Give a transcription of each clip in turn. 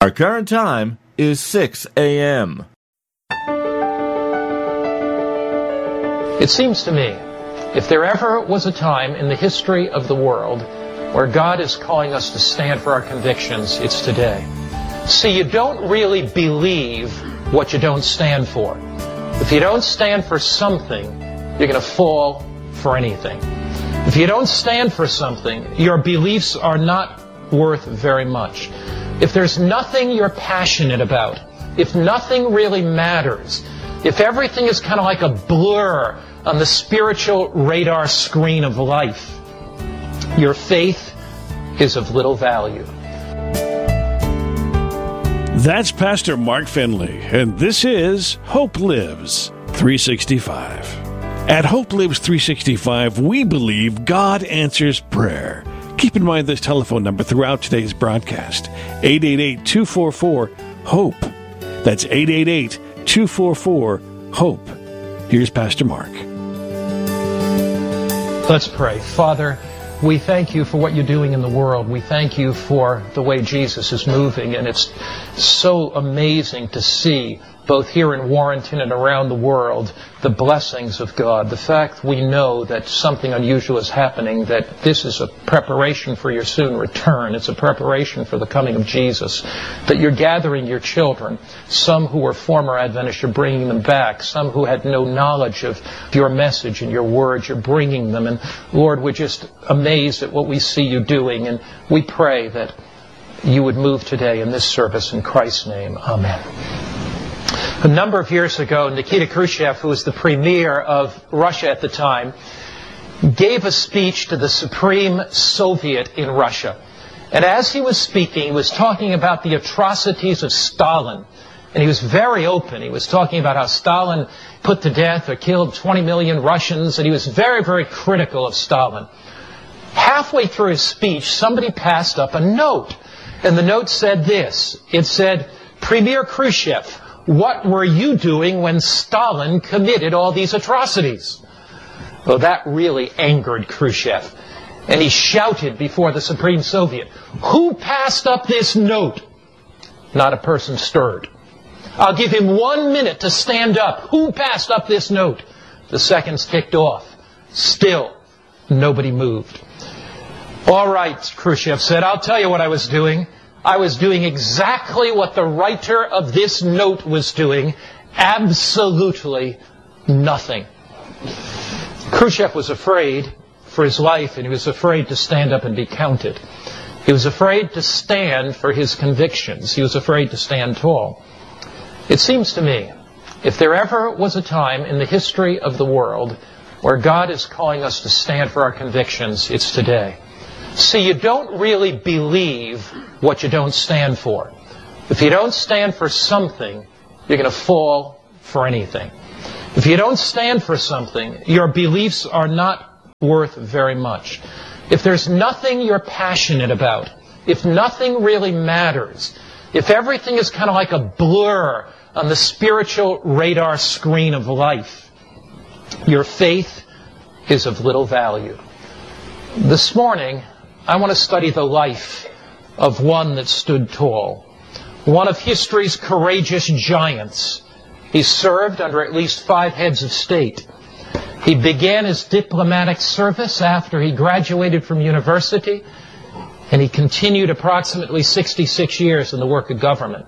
Our current time is 6 a.m. It seems to me, if there ever was a time in the history of the world where God is calling us to stand for our convictions, it's today. See, you don't really believe what you don't stand for. If you don't stand for something, you're going to fall for anything. If you don't stand for something, your beliefs are not worth very much. If there's nothing you're passionate about, if nothing really matters, if everything is kind of like a blur on the spiritual radar screen of life, your faith is of little value. That's Pastor Mark Finley, and this is Hope Lives 365. At Hope Lives 365, we believe God answers prayer. Keep in mind this telephone number throughout today's broadcast, 888-244-HOPE. That's 888-244-HOPE. Here's Pastor Mark. Let's pray. Father, we thank you for what you're doing in the world. We thank you for the way Jesus is moving, and it's so amazing to see, both here in Warrenton and around the world, the blessings of God. The fact we know that something unusual is happening, that this is a preparation for your soon return. It's a preparation for the coming of Jesus. That you're gathering your children, some who were former Adventists, you're bringing them back. Some who had no knowledge of your message and your words, you're bringing them. And Lord, we're just amazed at what we see you doing. And we pray that you would move today in this service in Christ's name. Amen. A number of years ago, Nikita Khrushchev, who was the premier of Russia at the time, gave a speech to the Supreme Soviet in Russia. And as he was speaking, he was talking about the atrocities of Stalin. And he was very open. He was talking about how Stalin put to death or killed 20 million Russians, and he was very, very critical of Stalin. Halfway through his speech, somebody passed up a note. And the note said this. It said, "Premier Khrushchev, what were you doing when Stalin committed all these atrocities?" Well, that really angered Khrushchev. And he shouted before the Supreme Soviet, "Who passed up this note?" Not a person stirred. "I'll give him 1 minute to stand up. Who passed up this note?" The seconds ticked off. Still, nobody moved. "All right," Khrushchev said, "I'll tell you what I was doing. I was doing exactly what the writer of this note was doing. Absolutely nothing." Khrushchev was afraid for his life, and he was afraid to stand up and be counted. He was afraid to stand for his convictions. He was afraid to stand tall. It seems to me, if there ever was a time in the history of the world where God is calling us to stand for our convictions, it's today. See, you don't really believe what you don't stand for. If you don't stand for something, you're going to fall for anything. If you don't stand for something, your beliefs are not worth very much. If there's nothing you're passionate about, if nothing really matters, if everything is kind of like a blur on the spiritual radar screen of life, your faith is of little value. This morning, I want to study the life of one that stood tall, one of history's courageous giants. He served under at least 5 heads of state. He began his diplomatic service after he graduated from university, and he continued approximately 66 years in the work of government.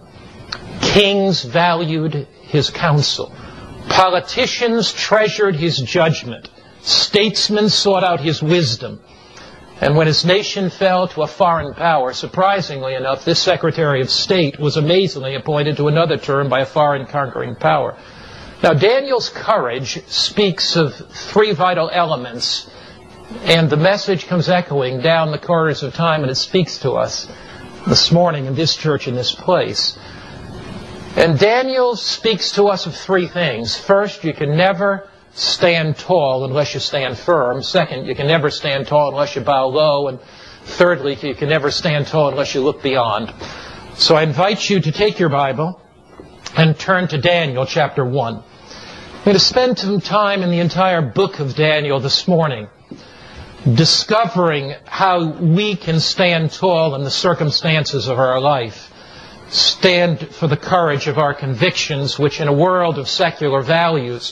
Kings valued his counsel. Politicians treasured his judgment. Statesmen sought out his wisdom. And when his nation fell to a foreign power, surprisingly enough, this Secretary of State was amazingly appointed to another term by a foreign conquering power. Now, Daniel's courage speaks of 3 vital elements, and the message comes echoing down the corridors of time, and it speaks to us this morning in this church, in this place. And Daniel speaks to us of 3 things. First, you can never stand tall unless you stand firm. Second, you can never stand tall unless you bow low. And thirdly, you can never stand tall unless you look beyond. So I invite you to take your Bible and turn to Daniel chapter 1. I'm going to spend some time in the entire book of Daniel this morning, discovering how we can stand tall in the circumstances of our life. stand for the courage of our convictions, which in a world of secular values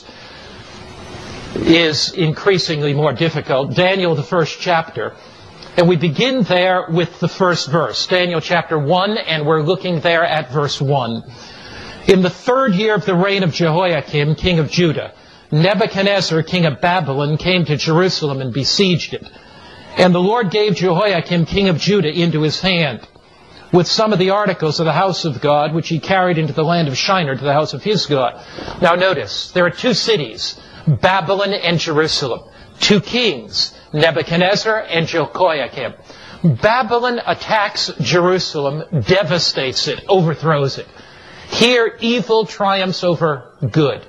is increasingly more difficult. Daniel, the first chapter. And we begin there with the first verse, Daniel chapter 1, and we're looking there at verse 1. In the 3rd year of the reign of Jehoiakim, king of Judah, Nebuchadnezzar, king of Babylon, came to Jerusalem and besieged it. And the Lord gave Jehoiakim, king of Judah, into his hand, with some of the articles of the house of God, which he carried into the land of Shinar to the house of his God. Now notice, there are 2 cities, Babylon and Jerusalem. 2 kings, Nebuchadnezzar and Jehoiakim. Babylon attacks Jerusalem, devastates it, overthrows it. Here, evil triumphs over good.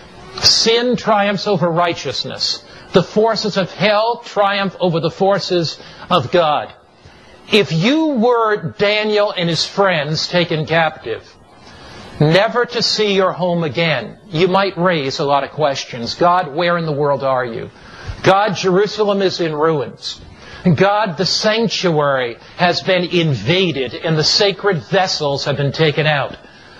Sin triumphs over righteousness. The forces of hell triumph over the forces of God. If you were Daniel and his friends taken captive, never to see your home again, you might raise a lot of questions. God, where in the world are you? God, Jerusalem is in ruins. God, the sanctuary has been invaded and the sacred vessels have been taken out.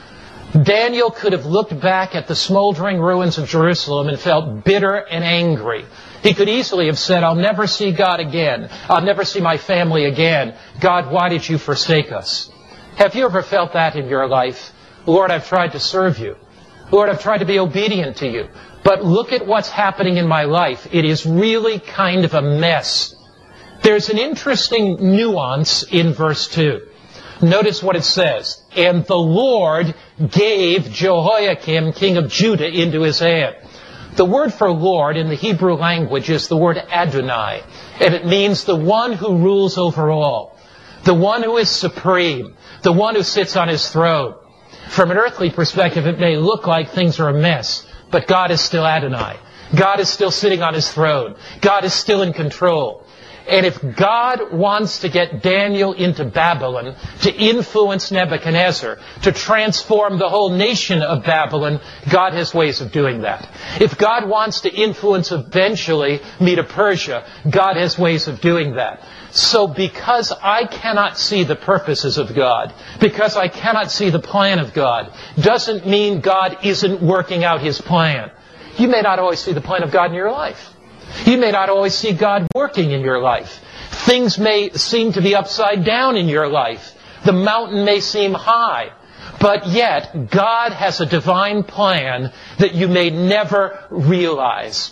Daniel could have looked back at the smoldering ruins of Jerusalem and felt bitter and angry. He could easily have said, I'll never see God again. I'll never see my family again. God, why did you forsake us? Have you ever felt that in your life? Lord, I've tried to serve you. Lord, I've tried to be obedient to you. But look at what's happening in my life. It is really kind of a mess. There's an interesting nuance in verse 2. Notice what it says. And the Lord gave Jehoiakim, king of Judah, into his hand. The word for Lord in the Hebrew language is the word Adonai. And it means the one who rules over all. The one who is supreme. The one who sits on his throne. From an earthly perspective, it may look like things are a mess. But God is still Adonai. God is still sitting on his throne. God is still in control. And if God wants to get Daniel into Babylon, to influence Nebuchadnezzar, to transform the whole nation of Babylon, God has ways of doing that. If God wants to influence eventually Medo-Persia, God has ways of doing that. So because I cannot see the purposes of God, because I cannot see the plan of God, doesn't mean God isn't working out his plan. You may not always see the plan of God in your life. You may not always see God working in your life. Things may seem to be upside down in your life. The mountain may seem high. But yet, God has a divine plan that you may never realize.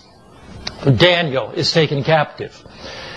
Daniel is taken captive.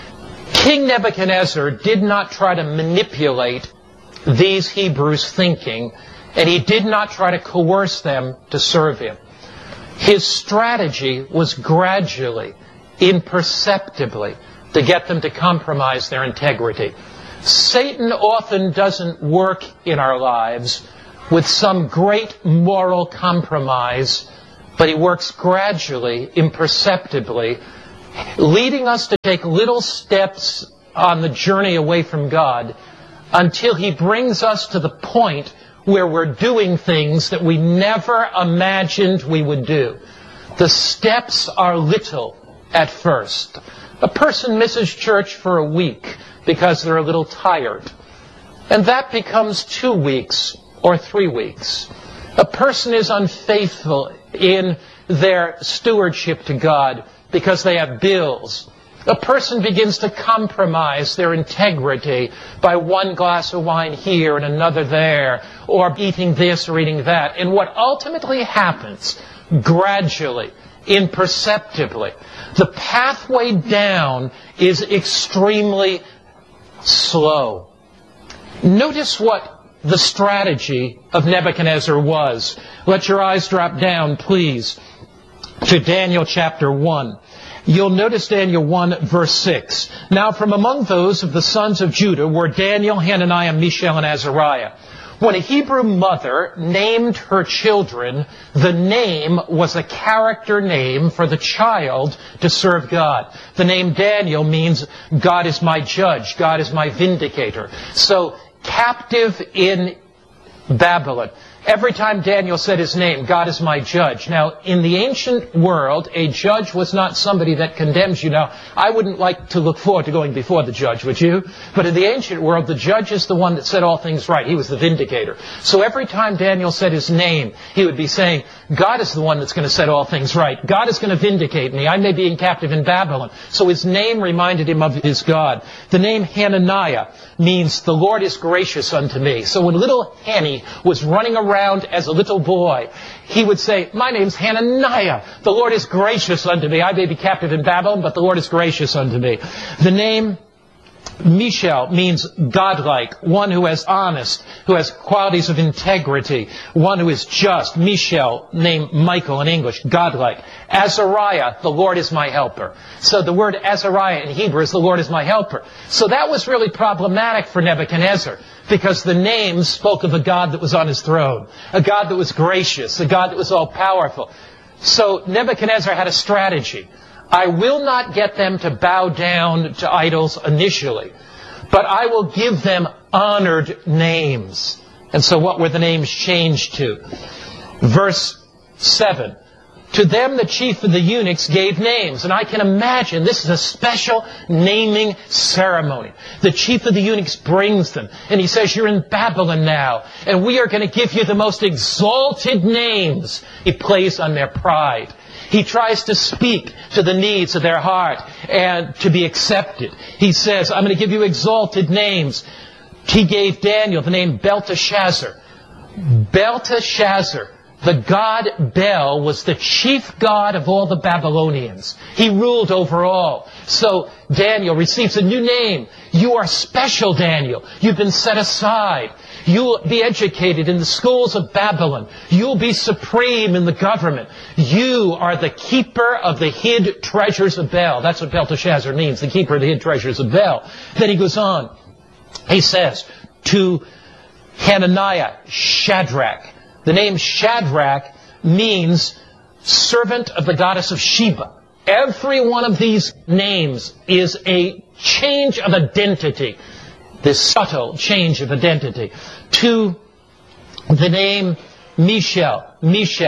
King Nebuchadnezzar did not try to manipulate these Hebrews' thinking, and he did not try to coerce them to serve him. His strategy was gradually, imperceptibly, to get them to compromise their integrity. Satan often doesn't work in our lives with some great moral compromise, but he works gradually, imperceptibly, leading us to take little steps on the journey away from God until he brings us to the point where we're doing things that we never imagined we would do. The steps are little at first. A person misses church for a week because they're a little tired. And that becomes 2 weeks or 3 weeks. A person is unfaithful in their stewardship to God because they have bills. A person begins to compromise their integrity by 1 glass of wine here and another there, or eating this or eating that. And what ultimately happens, gradually, imperceptibly, the pathway down is extremely slow. Notice what the strategy of Nebuchadnezzar was. Let your eyes drop down, please, to Daniel chapter 1. You'll notice Daniel 1, verse 6. Now from among those of the sons of Judah were Daniel, Hananiah, Mishael, and Azariah. When a Hebrew mother named her children, the name was a character name for the child to serve God. The name Daniel means God is my judge, God is my vindicator. So, captive in Babylon. Every time Daniel said his name, God is my judge. Now, in the ancient world, a judge was not somebody that condemns you. Now, I wouldn't like to look forward to going before the judge, would you? But in the ancient world, the judge is the one that set all things right. He was the vindicator. So every time Daniel said his name, he would be saying, God is the one that's going to set all things right. God is going to vindicate me. I may be in captive in Babylon. So his name reminded him of his God. The name Hananiah means the Lord is gracious unto me. So when little Hanny was running around as a little boy, he would say, my name's Hananiah. The Lord is gracious unto me. I may be captive in Babylon, but the Lord is gracious unto me. The name Mishael means godlike, one who is honest, who has qualities of integrity, one who is just. Mishael, named Michael in English, godlike. Azariah, the Lord is my helper. So the word Azariah in Hebrew is the Lord is my helper. So that was really problematic for Nebuchadnezzar, because the name spoke of a God that was on his throne, a God that was gracious, a God that was all-powerful. So Nebuchadnezzar had a strategy. I will not get them to bow down to idols initially, but I will give them honored names. And so what were the names changed to? Verse 7. To them the chief of the eunuchs gave names. And I can imagine this is a special naming ceremony. The chief of the eunuchs brings them. And he says, you're in Babylon now. And we are going to give you the most exalted names. He plays on their pride. He tries to speak to the needs of their heart and to be accepted. He says, I'm going to give you exalted names. He gave Daniel the name Belteshazzar. Belteshazzar. The god Bel was the chief god of all the Babylonians. He ruled over all. So Daniel receives a new name. You are special, Daniel. You've been set aside. You'll be educated in the schools of Babylon. You'll be supreme in the government. You are the keeper of the hid treasures of Bel. That's what Belteshazzar means, the keeper of the hid treasures of Bel. Then he goes on. He says to Hananiah, Shadrach. The name Shadrach means servant of the goddess of Sheba. Every one of these names is a change of identity. This subtle change of identity. To the name Meshach.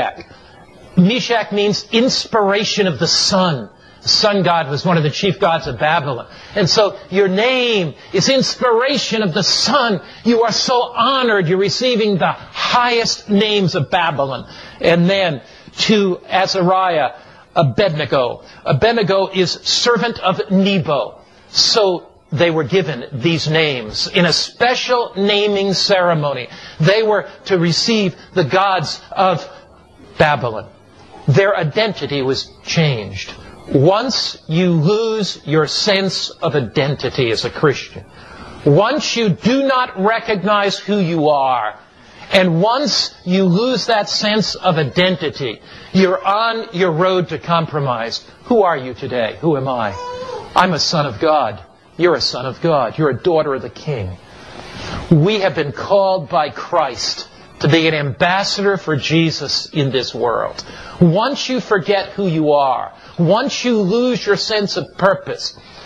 Meshach means inspiration of the sun. The sun god was one of the chief gods of Babylon. And so your name is inspiration of the sun. You are so honored. You're receiving the highest names of Babylon. And then to Azariah, Abednego. Abednego is servant of Nebo. So they were given these names in a special naming ceremony. They were to receive the gods of Babylon. Their identity was changed. Once you lose your sense of identity as a Christian, once you do not recognize who you are, and once you lose that sense of identity, you're on your road to compromise. Who are you today? Who am I? I'm a son of God. You're a son of God. You're a daughter of the King. We have been called by Christ to be an ambassador for Jesus in this world. Once you forget who you are, once you lose your sense of purpose,